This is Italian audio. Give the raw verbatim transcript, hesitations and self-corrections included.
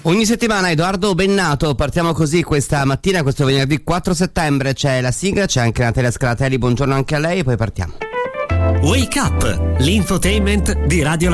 Ogni settimana Edoardo Bennato, partiamo così questa mattina, questo venerdì quattro settembre, c'è la sigla, c'è anche Natalia Scalatelli, buongiorno anche a lei e poi partiamo. Wake Up, l'infotainment di Radio